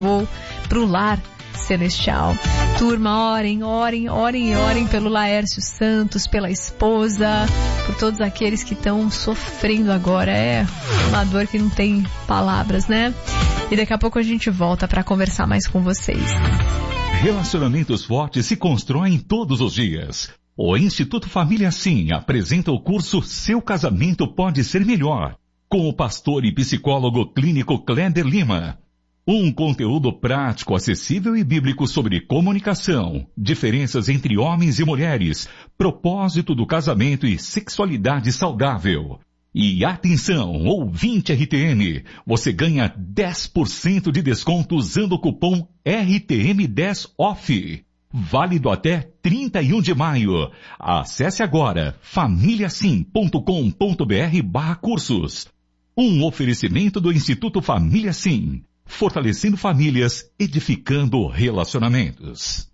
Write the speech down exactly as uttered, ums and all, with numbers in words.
Vou pro lar celestial. Turma, orem, orem, orem e orem pelo Laércio Santos, pela esposa, por todos aqueles que estão sofrendo agora. É uma dor que não tem palavras, né? E daqui a pouco a gente volta para conversar mais com vocês. Relacionamentos fortes se constroem todos os dias. O Instituto Família Sim apresenta o curso Seu Casamento Pode Ser Melhor, com o pastor e psicólogo clínico Kleber Lima. Um conteúdo prático, acessível e bíblico sobre comunicação, diferenças entre homens e mulheres, propósito do casamento e sexualidade saudável. E atenção, ouvinte R T M, você ganha dez por cento de desconto usando o cupom R T M dez off. Válido até trinta e um de maio. Acesse agora famíliasim ponto com ponto br barra cursos. Um oferecimento do Instituto Família Sim. Fortalecendo famílias, edificando relacionamentos.